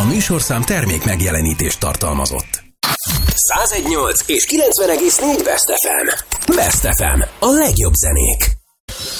műsorszám termék megjelenítést tartalmazott. 101.8 és 90,4 Best FM. Best FM. A legjobb zenék.